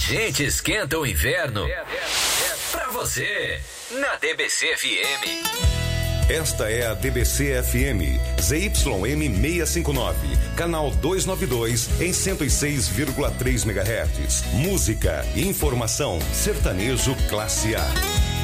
gente esquenta o inverno pra você, na DBC FM. Esta é a DBC FM, ZYM 659, canal 292 em 106,3 MHz. Música e informação, sertanejo classe A.